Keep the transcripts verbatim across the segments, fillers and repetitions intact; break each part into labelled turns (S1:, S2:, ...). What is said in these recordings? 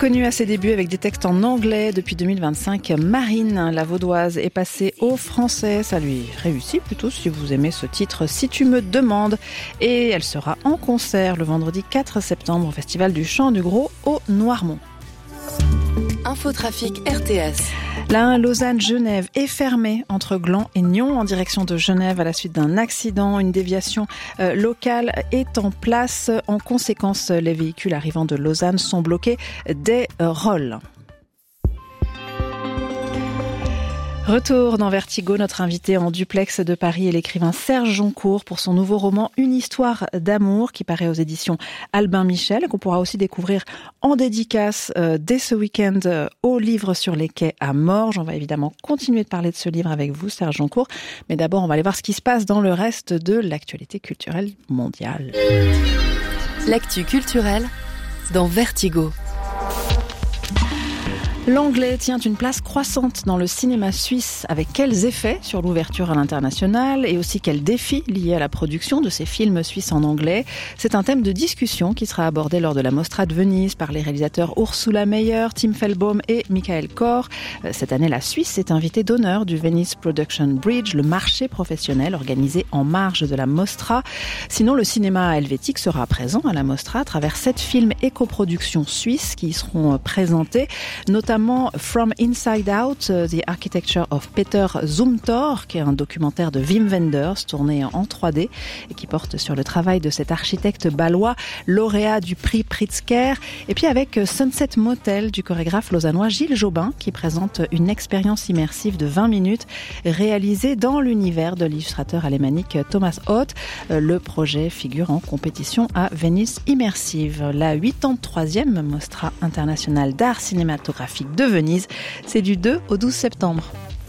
S1: Connue à ses débuts avec des textes en anglais, depuis deux mille vingt-cinq, Marine, la vaudoise, est passée au français. Ça lui réussit plutôt si vous aimez ce titre, Si tu me demandes. Et elle sera en concert le vendredi quatre septembre au Festival du Chant du Gros au Noirmont.
S2: Infotrafic R T S.
S1: La un Lausanne-Genève est fermée entre Gland et Nyon en direction de Genève à la suite d'un accident. Une déviation euh, locale est en place. En conséquence, les véhicules arrivant de Lausanne sont bloqués dès euh, Rolles. Retour dans Vertigo, notre invité en duplex de Paris est l'écrivain Serge Joncour pour son nouveau roman Une histoire d'amour qui paraît aux éditions Albin Michel et qu'on pourra aussi découvrir en dédicace euh, dès ce week-end euh, au livre sur les quais à Morges. On va évidemment continuer de parler de ce livre avec vous, Serge Joncour, mais d'abord on va aller voir ce qui se passe dans le reste de l'actualité culturelle mondiale.
S2: L'actu culturelle dans Vertigo.
S1: L'anglais tient une place croissante dans le cinéma suisse. Avec quels effets sur l'ouverture à l'international et aussi quels défis liés à la production de ces films suisses en anglais? C'est un thème de discussion qui sera abordé lors de la Mostra de Venise par les réalisateurs Ursula Meyer, Tim Fellbaum et Michael Kor. Cette année, la Suisse est invitée d'honneur du Venice Production Bridge, le marché professionnel organisé en marge de la Mostra. Sinon, le cinéma helvétique sera présent à la Mostra à travers sept films et coproductions suisses qui y seront présentés, notamment notamment From Inside Out, The Architecture of Peter Zumthor, qui est un documentaire de Wim Wenders tourné en trois D et qui porte sur le travail de cet architecte bâlois, lauréat du prix Pritzker. Et puis avec Sunset Motel du chorégraphe lausannois Gilles Jobin, qui présente une expérience immersive de vingt minutes réalisée dans l'univers de l'illustrateur alémanique Thomas Hoth. Le projet figure en compétition à Venice Immersive. La quatre-vingt-treizième Mostra internationale d'art cinématographique de Venise, c'est du deux au douze septembre.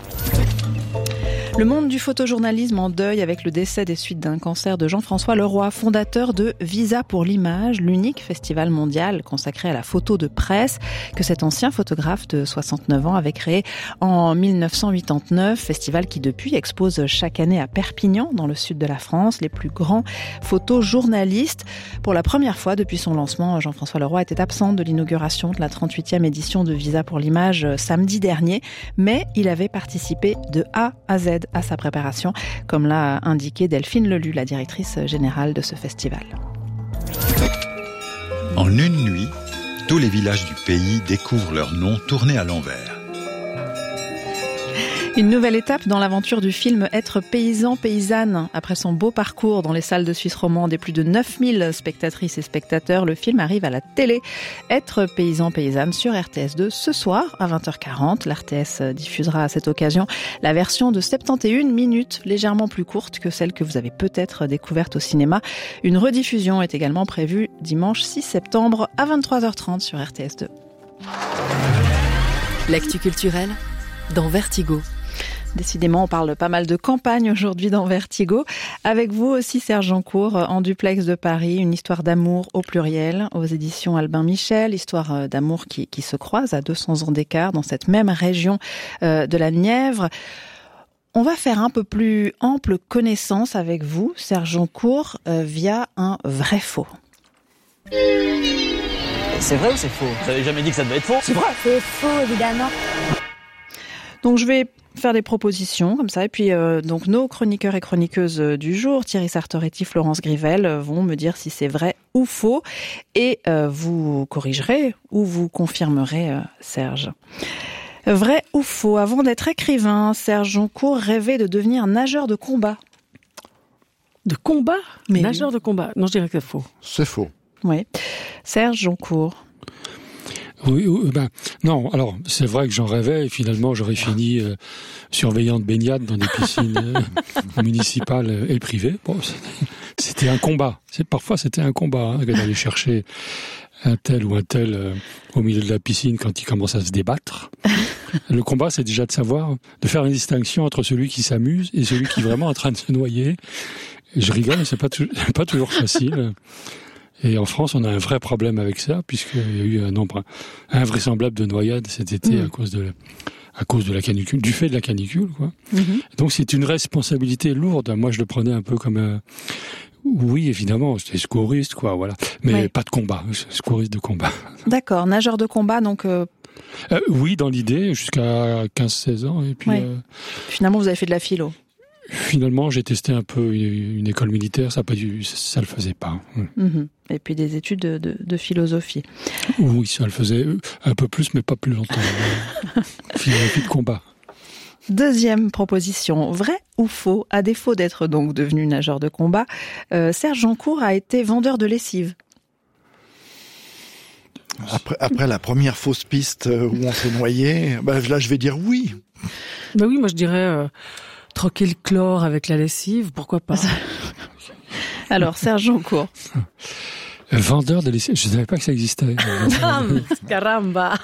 S1: Le monde du photojournalisme en deuil avec le décès des suites d'un cancer de Jean-François Leroy, fondateur de Visa pour l'image, l'unique festival mondial consacré à la photo de presse que cet ancien photographe de soixante-neuf ans avait créé en dix-neuf cent quatre-vingt-neuf, festival qui depuis expose chaque année à Perpignan, dans le sud de la France, les plus grands photojournalistes. Pour la première fois depuis son lancement, Jean-François Leroy était absent de l'inauguration de la trente-huitième édition de Visa pour l'image samedi dernier, mais il avait participé de A à Z à sa préparation, comme l'a indiqué Delphine Lelu, la directrice générale de ce festival.
S3: En une nuit, tous les villages du pays découvrent leur nom tourné à l'envers.
S1: Une nouvelle étape dans l'aventure du film Être paysan-paysanne. Après son beau parcours dans les salles de Suisse romande et plus de neuf mille spectatrices et spectateurs, le film arrive à la télé. Être paysan-paysanne sur R T S deux ce soir à vingt heures quarante. L'R T S diffusera à cette occasion la version de soixante et une minutes, légèrement plus courte que celle que vous avez peut-être découverte au cinéma. Une rediffusion est également prévue dimanche six septembre à vingt-trois heures trente sur R T S deux.
S2: L'actu culturelle dans Vertigo.
S1: Décidément, on parle pas mal de campagne aujourd'hui dans Vertigo. Avec vous aussi, Serge Joncour, en duplex de Paris, une histoire d'amour au pluriel, aux éditions Albin Michel, histoire d'amour qui, qui se croise à deux cents ans d'écart dans cette même région euh, de la Nièvre. On va faire un peu plus ample connaissance avec vous, Serge Joncour, euh, via un vrai faux.
S4: C'est vrai ou c'est faux? Vous avez jamais dit que ça devait être faux?
S5: C'est vrai. C'est faux, évidemment.
S1: Donc je vais faire des propositions comme ça et puis euh, donc nos chroniqueurs et chroniqueuses du jour, Thierry Sartoretti, Florence Grivel, euh, vont me dire si c'est vrai ou faux et euh, vous corrigerez ou vous confirmerez, euh, Serge. Vrai ou faux? Avant d'être écrivain, Serge Joncour rêvait de devenir nageur de combat.
S6: De combat?
S1: Mais
S6: nageur
S1: oui.
S6: de combat? Non, je dirais que c'est faux.
S7: C'est faux.
S1: Oui. Serge Joncour.
S8: Oui, ben non. Alors c'est vrai que j'en rêvais et finalement j'aurais fini euh, surveillant de baignade dans des piscines euh, municipales et privées. Bon, c'était un combat. C'est parfois c'était un combat hein, d'aller chercher un tel ou un tel euh, au milieu de la piscine quand il commence à se débattre. Le combat, c'est déjà de savoir, de faire une distinction entre celui qui s'amuse et celui qui est vraiment en train de se noyer. Et je rigole, mais c'est pas tu- pas toujours facile. Et en France, on a un vrai problème avec ça, puisqu'il y a eu un nombre invraisemblable de noyades cet été mmh. à cause de, à cause de la canicule, du fait de la canicule, quoi. Mmh. Donc c'est une responsabilité lourde. Moi, je le prenais un peu comme un... Oui, évidemment, j'étais secouriste, quoi, voilà. Mais
S1: Oui.
S8: pas de combat, secouriste de combat.
S1: D'accord, nageur de combat, donc euh,
S8: Euh, oui, dans l'idée, jusqu'à quinze seize ans. Et puis,
S1: Oui.
S8: euh,
S1: finalement vous avez fait de la philo.
S8: finalement, j'ai testé un peu une, une école militaire, ça a pas dû, ça, ça le faisait pas.
S1: Mhm. Et puis des études de, de, de philosophie.
S8: Oui, ça le faisait un peu plus, mais pas plus longtemps. Philosophie de combat.
S1: Deuxième proposition, vrai ou faux? À défaut d'être donc devenu nageur de combat, euh, Serge Jancourt a été vendeur de lessive.
S7: Après, après la première fausse piste où on s'est noyé, bah, là je vais dire oui.
S6: Ben oui, moi je dirais euh, troquer le chlore avec la lessive, pourquoi pas.
S1: Alors Serge Jancourt.
S8: Vendeur de lessive, je ne savais pas que ça existait.
S6: Ah, caramba.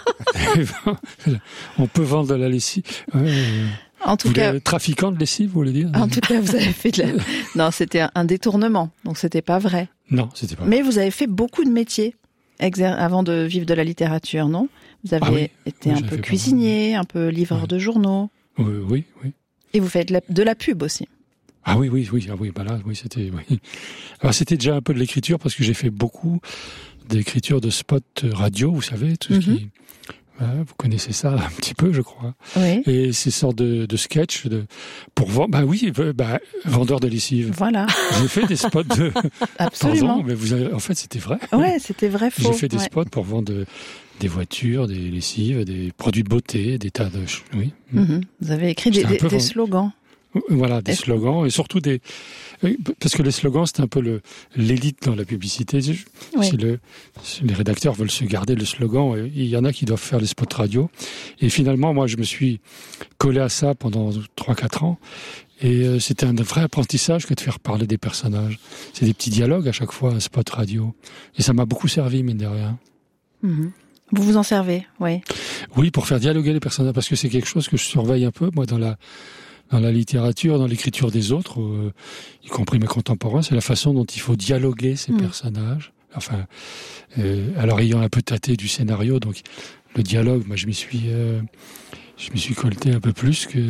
S8: On peut vendre de la lessive. Euh,
S1: En tout
S8: vous
S1: cas,
S8: voulez- trafiquant de lessive, vous voulez dire?
S1: en tout cas, vous avez fait de la... Non, c'était un détournement, donc c'était pas vrai.
S8: Non, c'était pas.
S1: Mais vous avez fait beaucoup de métiers exer- avant de vivre de la littérature, non? Vous avez
S8: Ah oui.
S1: été
S8: Oui,
S1: un
S8: j'ai
S1: peu
S8: fait
S1: cuisinier, un peu livreur
S8: Ouais.
S1: de journaux,
S8: Oui, oui, oui.
S1: et vous faites de la, de la pub aussi.
S8: Ah oui, oui, oui, ah oui, bah là, oui, c'était, oui. Alors c'était déjà un peu de l'écriture parce que j'ai fait beaucoup d'écriture de spots radio, vous savez, tout ce
S1: Mhm.
S8: qui, euh, vous connaissez ça un petit peu, je crois.
S1: Oui.
S8: Et ces sortes de, de sketchs de, pour vendre, bah oui, bah, vendeur de lessive.
S1: Voilà,
S8: J'ai fait des spots de,
S1: absolument.
S8: pardon, mais vous avez, en fait, c'était vrai.
S1: Ouais, c'était vrai faux.
S8: J'ai fait des
S1: Ouais.
S8: spots pour vendre de- des voitures, des lessives, des produits de beauté, des tas de, ch- oui.
S1: Mhm. Vous avez écrit des,
S8: J'étais un
S1: des-
S8: peu
S1: des
S8: vend-
S1: slogans.
S8: Voilà, des
S1: Est-ce-
S8: slogans et surtout des, oui, parce que les slogans c'est un peu le l'élite dans la publicité. Si
S1: Oui.
S8: le, si les rédacteurs veulent se garder le slogan, et il y en a qui doivent faire les spots radio. Et finalement, moi, je me suis collé à ça pendant trois quatre ans. Et euh, c'était un vrai apprentissage que de faire parler des personnages. C'est des petits dialogues à chaque fois, un spot radio. Et ça m'a beaucoup servi, mine de rien.
S1: Mhm. Vous vous en servez, oui.
S8: Oui, pour faire dialoguer les personnages, parce que c'est quelque chose que je surveille un peu, moi, dans la dans la littérature, dans l'écriture des autres, euh, y compris mes contemporains, c'est la façon dont il faut dialoguer ces
S1: Mm.
S8: personnages. Enfin, euh, alors ayant un peu tâté du scénario, donc le dialogue, moi je m'y suis, euh, je m'y suis colté un peu plus que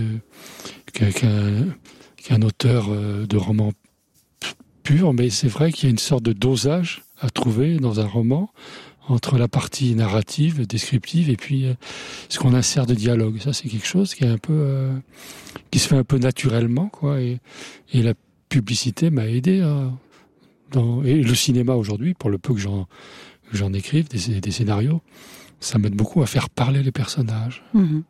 S8: que- qu'un qu'un auteur euh, de roman p- pur, mais c'est vrai qu'il y a une sorte de dosage à trouver dans un roman entre la partie narrative, descriptive, et puis euh, ce qu'on insère de dialogue. Ça, c'est quelque chose qui est un peu, euh, qui se fait un peu naturellement, quoi. Et, et la publicité m'a aidé à, dans, et le cinéma aujourd'hui, pour le peu que j'en, que j'en écrive, des, des scénarios, ça m'aide beaucoup à faire parler les personnages.
S1: Mhm.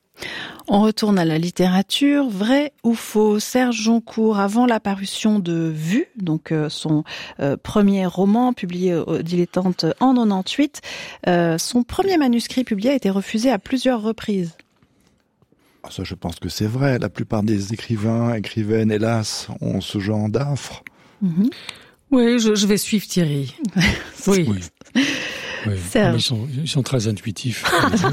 S1: On retourne à la littérature. Vrai ou faux? Serge Jancourt, avant la parution de Vue, donc euh, son euh, premier roman publié au Dilettante en quatre-vingt-dix-huit, euh, son premier manuscrit publié a été refusé à plusieurs reprises.
S7: Ah, ça, je pense que c'est vrai. La plupart des écrivains, écrivaines, hélas, ont ce genre d'affre.
S1: Mhm.
S6: Oui, je, je vais suivre Thierry. Oui.
S8: Oui. Oui.
S1: Serge.
S8: Ah, mais ils, sont, ils sont très intuitifs.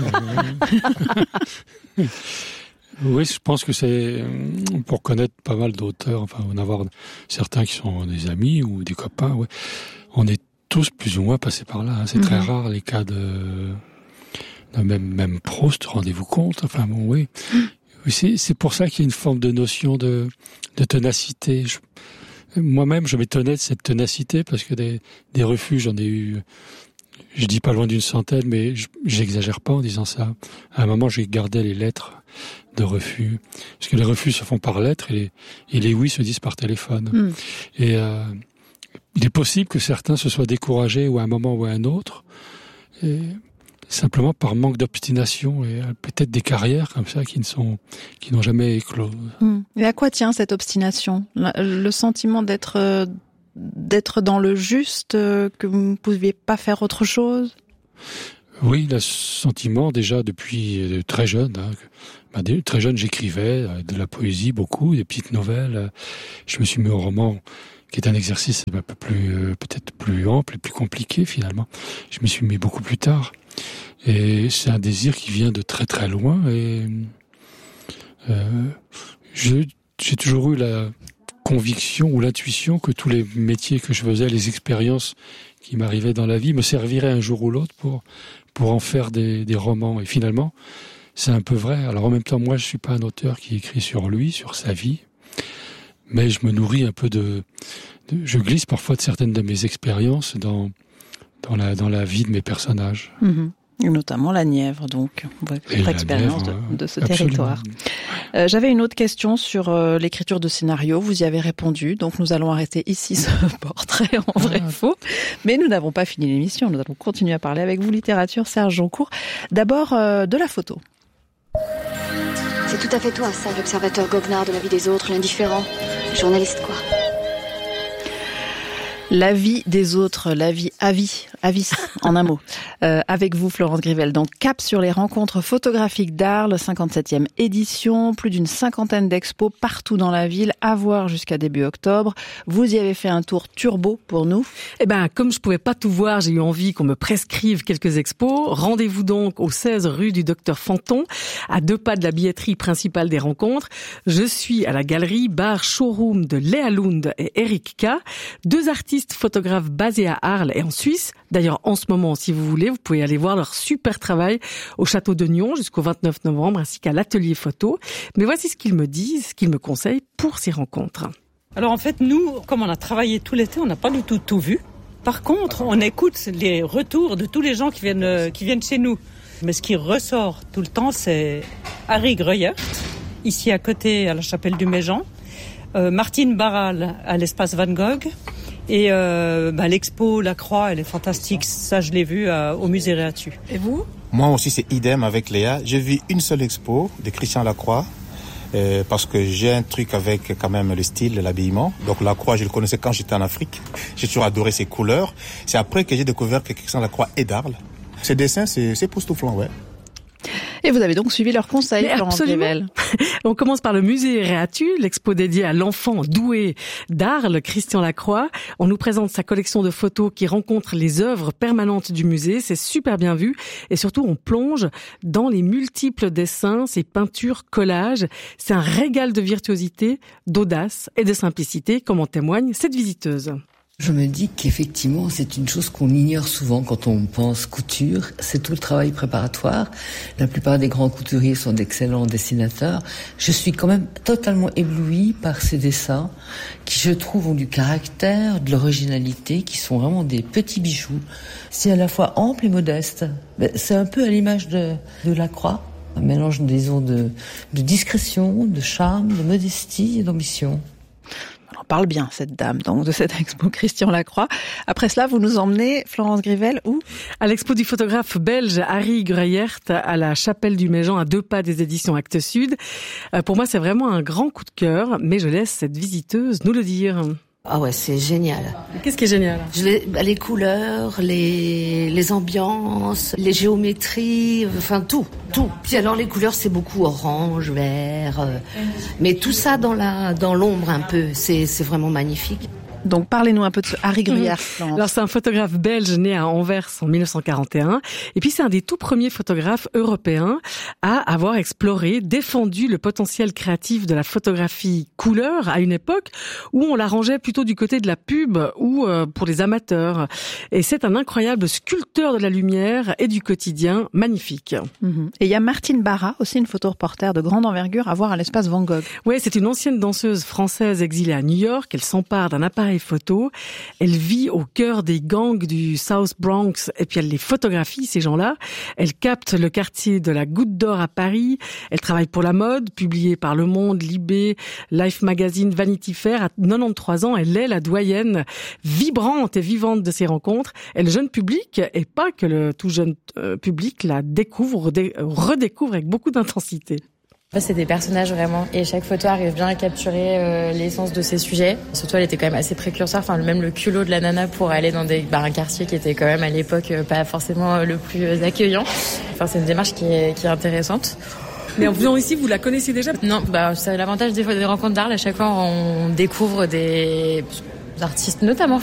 S8: Oui, je pense que c'est pour connaître pas mal d'auteurs, enfin, en avoir certains qui sont des amis ou des copains. Ouais. On est tous plus ou moins passés par là. Hein. C'est
S1: Mhm.
S8: très rare les cas de, de même même Proust. Rendez-vous compte. Enfin bon, oui. Oui, c'est c'est pour ça qu'il y a une forme de notion de de ténacité. Je, moi-même, je m'étonnais de cette ténacité parce que des des refus, j'en ai eu. Je dis pas loin d'une centaine, mais je- j'exagère pas en disant ça. À un moment, j'ai gardé les lettres de refus, parce que les refus se font par lettres et les, et les oui se disent par téléphone.
S1: Mm.
S8: Et euh, il est possible que certains se soient découragés ou à un moment ou à un autre, et simplement par manque d'obstination et euh, peut-être des carrières comme ça qui ne sont, qui n'ont jamais éclos.
S1: Mhm. Et à quoi tient cette obstination? Le le sentiment d'être euh, d'être dans le juste, euh, que vous ne pouviez pas faire autre chose?
S8: Oui, le sentiment déjà depuis euh, très jeune. Hein, que, bah, dès- très jeune, j'écrivais euh, de la poésie beaucoup, des petites nouvelles. euh, Je me suis mis au roman, qui est un exercice un peu plus, euh, peut-être plus ample et plus compliqué finalement. Je m'y suis mis beaucoup plus tard, et c'est un désir qui vient de très très loin. Et euh, je- j'ai toujours eu la conviction ou l'intuition que tous les métiers que je faisais, les expériences qui m'arrivaient dans la vie, me serviraient un jour ou l'autre pour pour en faire des, des romans. Et finalement, c'est un peu vrai. Alors en même temps, moi, je suis pas un auteur qui écrit sur lui, sur sa vie, mais je me nourris un peu de, de je glisse parfois de certaines de mes expériences dans dans la, dans la vie de mes personnages.
S1: Mmh. Et notamment la Nièvre, donc, votre expérience Nièvre, de, de ce absolument. territoire. Euh, j'avais une autre question sur euh, l'écriture de scénario. Vous y avez répondu, donc nous allons arrêter ici ce portrait en vrai faux. Mais nous n'avons pas fini l'émission, nous allons continuer à parler avec vous, littérature, Serge Joncourt. D'abord, euh, de la photo.
S5: C'est tout à fait toi, ça, l'observateur goguenard de la vie des autres, l'indifférent, le journaliste, quoi.
S1: La vie des autres, la vie à vie, à vie, en un mot. Euh, avec vous, Florence Grivel, donc cap sur les rencontres photographiques d'Arles, cinquante-septième édition, plus d'une cinquantaine d'expos partout dans la ville, à voir jusqu'à début octobre. Vous y avez fait un tour turbo pour nous.
S6: Eh ben, comme je pouvais pas tout voir, j'ai eu envie qu'on me prescrive quelques expos. Rendez-vous donc au seize rue du Docteur Fanton, à deux pas de la billetterie principale des rencontres. Je suis à la galerie Bar Showroom de Léa Lund et Eric K, deux artistes photographes basés à Arles et en Suisse. D'ailleurs, en ce moment, si vous voulez, vous pouvez aller voir leur super travail au château de Nyon jusqu'au vingt-neuf novembre, ainsi qu'à l'atelier photo. Mais voici ce qu'ils me disent, ce qu'ils me conseillent pour ces rencontres.
S9: Alors en fait, nous, comme on a travaillé tout l'été, on n'a pas du tout tout vu. Par contre, on écoute les retours de tous les gens qui viennent, qui viennent chez nous. Mais ce qui ressort tout le temps, c'est Harry Gruyert, ici à côté, à la chapelle du Méjean, euh, Martine Barral à l'espace Van Gogh, et euh, bah, l'expo La Croix, elle est fantastique, ça je l'ai vu euh, au musée Réatu.
S6: Et vous ?
S10: Moi aussi c'est idem avec Léa, j'ai vu une seule expo de Christian Lacroix, euh, parce que j'ai un truc avec quand même le style, l'habillement. Donc Lacroix, je le connaissais quand j'étais en Afrique, j'ai toujours adoré ses couleurs. C'est après que j'ai découvert que Christian Lacroix est d'Arles. Ses dessins, c'est, c'est époustouflant, ouais.
S1: Et vous avez donc suivi leurs conseils, Florence Grivel.
S6: On commence par le musée Réatu, l'expo dédiée à l'enfant doué d'Arles, Christian Lacroix. On nous présente sa collection de photos qui rencontre les œuvres permanentes du musée. C'est super bien vu. Et surtout, on plonge dans les multiples dessins, ces peintures, collages. C'est un régal de virtuosité, d'audace et de simplicité, comme en témoigne cette visiteuse.
S11: Je me dis qu'effectivement, c'est une chose qu'on ignore souvent quand on pense couture. C'est tout le travail préparatoire. La plupart des grands couturiers sont d'excellents dessinateurs. Je suis quand même totalement éblouie par ces dessins qui, je trouve, ont du caractère, de l'originalité, qui sont vraiment des petits bijoux. C'est à la fois ample et modeste. C'est un peu à l'image de, de Lacroix. Un mélange, disons, de, de discrétion, de charme, de modestie et d'ambition.
S1: On parle bien, cette dame, donc, de cette expo Christian Lacroix. Après cela, vous nous emmenez, Florence Grivel, où ?
S6: À l'expo du photographe belge Harry Gruyert, à la chapelle du Méjean, à deux pas des éditions Actes Sud. Pour moi, c'est vraiment un grand coup de cœur, mais je laisse cette visiteuse nous le dire.
S12: Ah ouais, c'est génial.
S6: Qu'est-ce qui est génial ?
S12: Je les, les couleurs, les, les ambiances, les géométries, enfin tout, tout. Puis alors les couleurs, c'est beaucoup orange, vert, euh, mais tout ça dans la, dans l'ombre un peu. C'est, c'est vraiment magnifique.
S1: Donc, parlez-nous un peu de ce Harry Gruyert.
S6: Mmh. Alors, c'est un photographe belge né à Anvers en dix-neuf cent quarante et un. Et puis, c'est un des tout premiers photographes européens à avoir exploré, défendu le potentiel créatif de la photographie couleur à une époque où on la rangeait plutôt du côté de la pub ou euh, pour les amateurs. Et c'est un incroyable sculpteur de la lumière et du quotidien, magnifique.
S1: Mmh. Et il y a Martine Barra, aussi une photoreporter de grande envergure à voir à l'espace Van Gogh.
S6: Oui, c'est une ancienne danseuse française exilée à New York. Elle s'empare d'un appareil photo. Elle vit au cœur des gangs du South Bronx et puis elle les photographie, ces gens-là. Elle capte le quartier de la Goutte d'Or à Paris. Elle travaille pour la mode, publiée par Le Monde, Libé, Life Magazine, Vanity Fair. À quatre-vingt-treize ans, elle est la doyenne vibrante et vivante de ces rencontres. Et le jeune public, et pas que le tout jeune euh, public, la découvre, redécouvre avec beaucoup d'intensité.
S13: C'est des personnages vraiment, et chaque photo arrive bien à capturer euh, l'essence de ces sujets. Surtout, elle était quand même assez précurseur, enfin même le culot de la nana pour aller dans des, bah, un quartier qui était quand même à l'époque euh, pas forcément euh, le plus euh, accueillant. Enfin, c'est une démarche qui est, qui est intéressante.
S6: Mais en venant ici, vous la connaissez déjà ?
S13: Non, bah c'est l'avantage des, des rencontres d'Arles. À chaque fois, on découvre des artistes, notamment